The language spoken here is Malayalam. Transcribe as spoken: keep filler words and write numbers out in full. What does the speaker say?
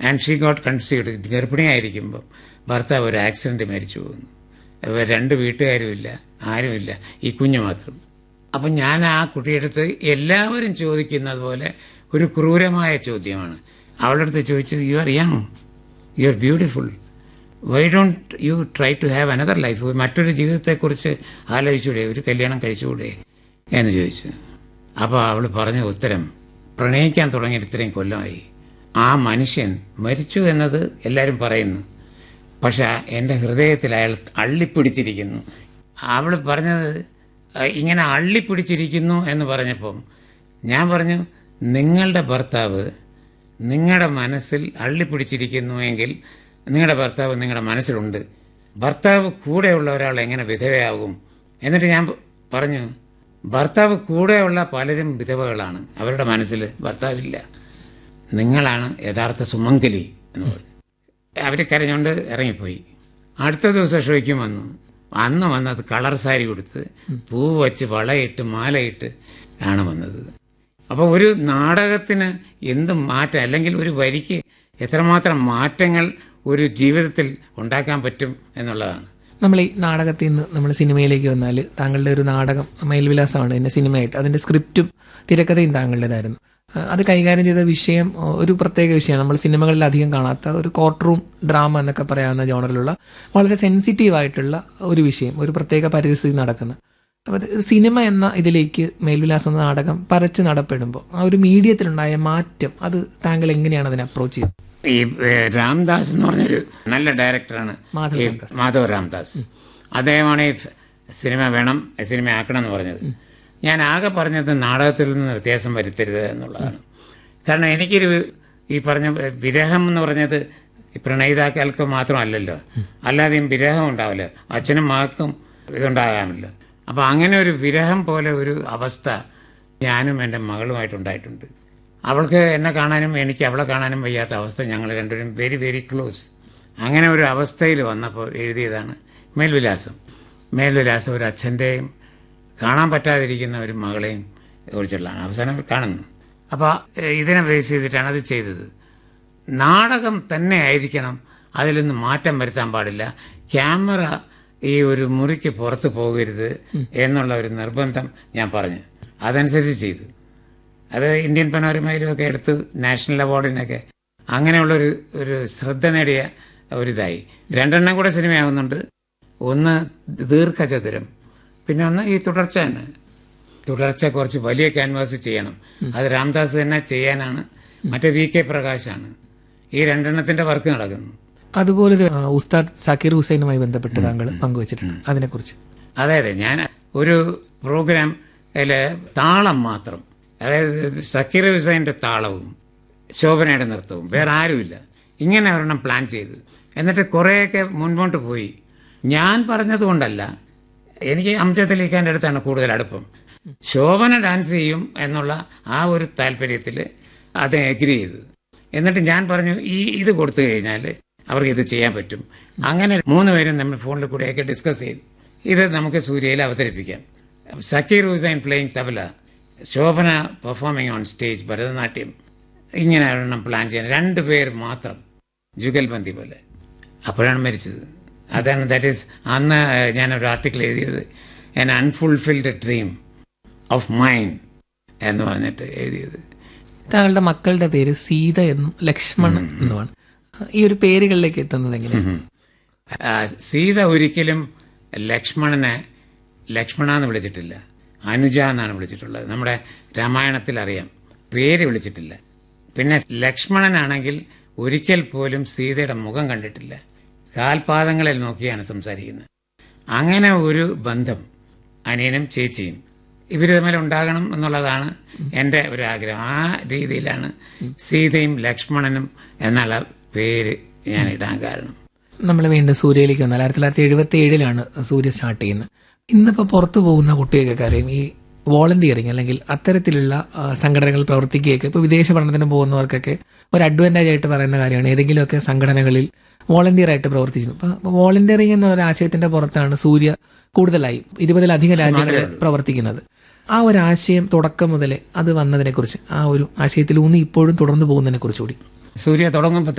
And she got conceived. ഗർഭിണിയായിരിക്കുമ്പം ഭർത്താവ് ഒരു ആക്സിഡന്റ് മരിച്ചു പോകുന്നു. രണ്ട് വീട്ടുകാരുമില്ല, ആരുമില്ല, ഈ കുഞ്ഞു മാത്രം. അപ്പം ഞാൻ ആ കുട്ടിയെടുത്ത് എല്ലാവരും ചോദിക്കുന്നത് പോലെ ഒരു ക്രൂരമായ ചോദ്യമാണ്. അവളുടെ അടുത്ത് ചോദിച്ചു, you are young, you are beautiful, why don't you try to have another life, മറ്റൊരു ജീവിതത്തെക്കുറിച്ച് ആലോചിച്ചൂടെ, ഒരു കല്യാണം കഴിച്ചുകൂടെ എന്ന് ചോദിച്ചു. അപ്പോൾ അവൾ പറഞ്ഞ ഉത്തരം, പ്രണയിക്കാൻ തുടങ്ങിയിട്ട് ഇത്രയും കൊല്ലമായി, ആ മനുഷ്യൻ മരിച്ചു എന്നത് എല്ലാവരും പറയുന്നു, പക്ഷെ എൻ്റെ ഹൃദയത്തിൽ അയാൾ അള്ളിപ്പിടിച്ചിരിക്കുന്നു. അവൾ പറഞ്ഞത് ഇങ്ങനെ അള്ളിപ്പിടിച്ചിരിക്കുന്നു എന്ന് പറഞ്ഞപ്പം ഞാൻ പറഞ്ഞു, നിങ്ങളുടെ ഭർത്താവ് നിങ്ങളുടെ മനസ്സിൽ അള്ളിപ്പിടിച്ചിരിക്കുന്നു എങ്കിൽ നിങ്ങളുടെ ഭർത്താവ് നിങ്ങളുടെ മനസ്സിലുണ്ട്. ഭർത്താവ് കൂടെയുള്ള ഒരാൾ എങ്ങനെ വിധവയാകും? എന്നിട്ട് ഞാൻ പറഞ്ഞു, ഭർത്താവ് കൂടെയുള്ള പലരും വിധവകളാണ്, അവരുടെ മനസ്സിൽ ഭർത്താവില്ല, നിങ്ങളാണ് യഥാർത്ഥ സുമംഗലി എന്ന് പറഞ്ഞു. അവർ കരഞ്ഞുകൊണ്ട് ഇറങ്ങിപ്പോയി. അടുത്ത ദിവസം ഷോയ്ക്കും വന്നു. അന്ന് വന്നത് കളർ സാരി കൊടുത്ത് പൂ വച്ച് വളയിട്ട് മാലയിട്ട് ആണ് വന്നത്. അപ്പോൾ ഒരു നാടകത്തിന് എന്ത് മാറ്റം, അല്ലെങ്കിൽ ഒരു വരിക്ക് എത്രമാത്രം മാറ്റങ്ങൾ ഒരു ജീവിതത്തിൽ ഉണ്ടാക്കാൻ പറ്റും എന്നുള്ളതാണ്. നമ്മൾ ഈ നാടകത്തിൽ നിന്ന് നമ്മൾ സിനിമയിലേക്ക് വന്നാൽ താങ്കളുടെ ഒരു നാടകം മേൽവിലാസമാണ് എന്നെ സിനിമയായിട്ട്, അതിന്റെ സ്ക്രിപ്റ്റും തിരക്കഥയും താങ്കളുടേതായിരുന്നു. അത് കൈകാര്യം ചെയ്ത വിഷയം ഒരു പ്രത്യേക വിഷയമാണ്, നമ്മൾ സിനിമകളിൽ അധികം കാണാത്ത ഒരു കോർട്ട് റൂം ഡ്രാമ എന്നൊക്കെ പറയാവുന്ന ജോണറിലുള്ള വളരെ സെൻസിറ്റീവ് ആയിട്ടുള്ള ഒരു വിഷയം, ഒരു പ്രത്യേക പരിസ്ഥിതി നടക്കുന്നത്. അപ്പോൾ സിനിമ എന്ന ഇതിലേക്ക് മേൽവിലാസം എന്ന നാടകം പരച്ച് നടപ്പെടുമ്പോൾ ആ ഒരു മീഡിയത്തിലുണ്ടായ മാറ്റം, അത് താങ്കൾ എങ്ങനെയാണ് അതിനെ അപ്രോച്ച് ചെയ്തത്? ഈ രാംദാസ് എന്ന് പറഞ്ഞൊരു നല്ല ഡയറക്ടറാണ്, മാധവ് രാംദാസ്. അദ്ദേഹമാണ് ഈ സിനിമ വേണം, സിനിമ ആക്കണം എന്ന് പറഞ്ഞത്. ഞാൻ ആകെ പറഞ്ഞത് നാടകത്തിൽ നിന്ന് വ്യത്യാസം വരുത്തരുത് എന്നുള്ളതാണ്. കാരണം എനിക്കൊരു ഈ പറഞ്ഞ വിരഹം എന്ന് പറഞ്ഞത് പ്രണയിതാക്കൾക്ക് മാത്രമല്ലല്ലോ, അല്ലാതെയും വിരഹം ഉണ്ടാവില്ല, അച്ഛനും മകൾക്കും ഇതുണ്ടാകാമല്ലോ. അപ്പം അങ്ങനെ ഒരു വിരഹം പോലെ ഒരു അവസ്ഥ ഞാനും എൻ്റെ മകളുമായിട്ടുണ്ടായിട്ടുണ്ട്. അവൾക്ക് എന്നെ കാണാനും എനിക്ക് അവളെ കാണാനും വയ്യാത്ത അവസ്ഥ, ഞങ്ങൾ രണ്ടുപേരും വെരി വെരി ക്ലോസ്. അങ്ങനെ ഒരു അവസ്ഥയിൽ വന്നപ്പോൾ എഴുതിയതാണ് മേൽവിലാസം. മേൽവിലാസം ഒരു അച്ഛൻ്റെയും കാണാൻ പറ്റാതിരിക്കുന്ന ഒരു മകളെയും കുറിച്ചുള്ളതാണ്. അവസാനം കാണുന്നു. അപ്പോൾ ഇതിനെ ബേസ് ചെയ്തിട്ടാണ് അത് ചെയ്തത്. നാടകം തന്നെ ആയിരിക്കണം, അതിലൊന്നും മാറ്റം വരുത്താൻ പാടില്ല. ക്യാമറ ഈ ഒരു മുറിക്ക് പുറത്ത് പോകരുത് എന്നുള്ള ഒരു നിർബന്ധം ഞാൻ പറഞ്ഞു. അതനുസരിച്ച് ചെയ്തു. അത് ഇന്ത്യൻ പനോരമയിലും ഒക്കെ എടുത്ത് നാഷണൽ അവാർഡിനൊക്കെ അങ്ങനെയുള്ളൊരു ഒരു ശ്രദ്ധ നേടിയ ഒരിതായി. രണ്ടെണ്ണം കൂടെ സിനിമയാകുന്നുണ്ട്. ഒന്ന് ദീർഘചതുരം, പിന്നെ ഒന്ന് ഈ തുടർച്ച തന്നെ. തുടർച്ച കുറച്ച് വലിയ ക്യാൻവാസ് ചെയ്യണം, അത് രാംദാസ് തന്നെ ചെയ്യാനാണ്. മറ്റേ വി കെ പ്രകാശാണ്. ഈ രണ്ടെണ്ണത്തിന്റെ വർക്ക് നടക്കുന്നു. അതുപോലെ ഉസ്താദ് സക്കീർ ഹുസൈനുമായി ബന്ധപ്പെട്ട് താങ്കൾ പങ്കുവച്ചിട്ടുണ്ട്, അതിനെക്കുറിച്ച്? അതെ അതെ, ഞാൻ ഒരു പ്രോഗ്രാം അതില് താളം മാത്രം, അതായത് സക്കീർ ഹുസൈന്റെ താളവും ശോഭനയുടെ നൃത്തവും, വേറെ ആരുമില്ല, ഇങ്ങനെ ഒരെണ്ണം പ്ലാൻ ചെയ്തു. എന്നിട്ട് കുറേയൊക്കെ മുൻപോട്ട് പോയി. ഞാൻ പറഞ്ഞതുകൊണ്ടല്ല, എനിക്ക് അംജദ് അലി ഖാന്റെ അടുത്താണ് കൂടുതൽ അടുപ്പം. ശോഭന ഡാൻസ് ചെയ്യും എന്നുള്ള ആ ഒരു താല്പര്യത്തിൽ അത് എഗ്രി ചെയ്തു. എന്നിട്ട് ഞാൻ പറഞ്ഞു, ഈ ഇത് കൊടുത്തു കഴിഞ്ഞാൽ അവർക്ക് ഇത് ചെയ്യാൻ പറ്റും. അങ്ങനെ മൂന്ന് പേരും നമ്മൾ ഫോണിൽ കൂടെയൊക്കെ ഡിസ്കസ് ചെയ്തു, ഇത് നമുക്ക് സൂര്യയിൽ അവതരിപ്പിക്കാം. Zakir Hussain playing tabla, Shobhana performing on stage Bharatanatyam, ഇങ്ങനെ ഒരെണ്ണം പ്ലാൻ ചെയ്യാൻ. രണ്ടുപേർ മാത്രം, ജുഗൽബന്ദി പോലെ. അപ്പോഴാണ് മരിച്ചത്. അതാണ്, ദാറ്റ് ഈസ് അന്ന് ഞാനൊരു ആർട്ടിക്കിൾ എഴുതിയത്, an unfulfilled dream of mind എന്ന് പറഞ്ഞിട്ട് എഴുതിയത്. താങ്കളുടെ മക്കളുടെ പേര് സീത എന്നും ലക്ഷ്മണൻ എന്നുമാണ്. ഈ ഒരു പേരുകളിലേക്ക് എത്തുന്നത് എങ്ങനെയാണ്? സീത ഒരിക്കലും ലക്ഷ്മണനെ ലക്ഷ്മണ എന്ന് വിളിച്ചിട്ടില്ല, അനുജ എന്നാണ് വിളിച്ചിട്ടുള്ളത്. നമ്മുടെ രാമായണത്തിൽ അറിയാം, പേര് വിളിച്ചിട്ടില്ല. പിന്നെ ലക്ഷ്മണനാണെങ്കിൽ ഒരിക്കൽ പോലും സീതയുടെ മുഖം കണ്ടിട്ടില്ല, കാൽപാദങ്ങളിൽ നോക്കിയാണ് സംസാരിക്കുന്നത്. അങ്ങനെ ഒരു ബന്ധം അനിയനും ചേച്ചിയും ഇവർ തമ്മിൽ ഉണ്ടാകണം എന്നുള്ളതാണ് എൻ്റെ ഒരു ആഗ്രഹം. ആ രീതിയിലാണ് സീതയും ലക്ഷ്മണനും എന്നുള്ള പേര് ഞാൻ ഇടാൻ കാരണം. നമ്മൾ വീണ്ടും സൂര്യയിലേക്ക് വന്നാൽ ആയിരത്തി തൊള്ളായിരത്തി എഴുപത്തി ഏഴിലാണ് സൂര്യ സ്റ്റാർട്ട് ചെയ്യുന്നത്. ഇന്നിപ്പോൾ പുറത്തു പോകുന്ന കുട്ടികൾക്കൊക്കെ അറിയാം, ഈ വോളണ്ടിയറിങ് അല്ലെങ്കിൽ അത്തരത്തിലുള്ള സംഘടനകൾ പ്രവർത്തിക്കുകയൊക്കെ ഇപ്പോൾ വിദേശ പഠനത്തിന് പോകുന്നവർക്കൊക്കെ ഒരു അഡ്വാൻറ്റേജ് ആയിട്ട് പറയുന്ന കാര്യമാണ് ഏതെങ്കിലുമൊക്കെ സംഘടനകളിൽ വോളണ്ടിയർ ആയിട്ട് പ്രവർത്തിച്ചു. അപ്പോൾ വോളണ്ടിയറിങ് എന്നുള്ള ആശയത്തിന്റെ പുറത്താണ് സൂര്യ കൂടുതലായി ഇരുപതിലധികം രാജ്യങ്ങളിൽ പ്രവർത്തിക്കുന്നത്. ആ ഒരു ആശയം തുടക്കം മുതലേ അത് വന്നതിനെ കുറിച്ച്, ആ ഒരു ആശയത്തിൽ ഊന്നി ഇപ്പോഴും തുടർന്നു പോകുന്നതിനെ കുറിച്ച് കൂടി. സൂര്യ തുടങ്ങുമ്പോൾ